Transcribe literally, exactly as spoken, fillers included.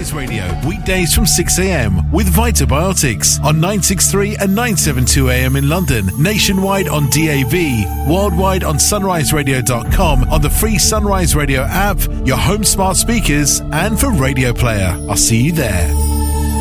Sunrise Radio, weekdays from six a.m. with Vitabiotics on nine sixty-three and nine seventy-two a.m. in London, nationwide on D A B, worldwide on sunrise radio dot com, on the free Sunrise Radio app, your home smart speakers, and for Radio Player. I'll see you there.